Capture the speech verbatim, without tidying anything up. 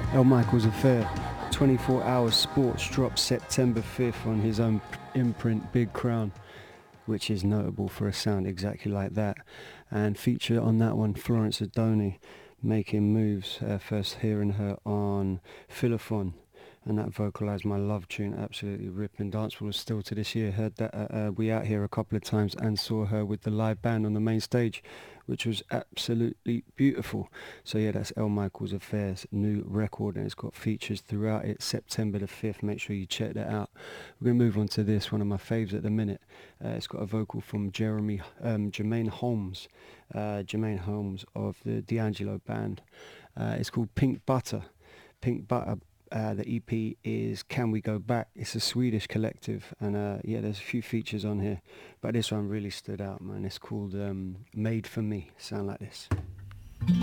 El Michaels Affair, twenty-four hour Sports drops September fifth on his own imprint Big Crown, which is notable for a sound exactly like that. And feature on that one Florence Adoni, Making Moves, uh, first hearing her on Philophon, and that vocalised my love tune, absolutely ripping. Dancehall still to this year. Heard that uh, uh, We Out Here a couple of times and saw her with the live band on the main stage, which was absolutely beautiful. So yeah, that's El Michaels Affairs new record, and it's got features throughout it. September the fifth, make sure you check that out. We're going to move on to this, one of my faves at the minute. Uh, it's got a vocal from Jeremy, um, Jermaine Holmes, uh, Jermaine Holmes of the D'Angelo band. Uh, it's called Pink Butter. Pink Butter. Uh, the E P is Can We Go Back? It's a Swedish collective, and uh, yeah, there's a few features on here, but this one really stood out, man. It's called um, Made For Me. Sound like this.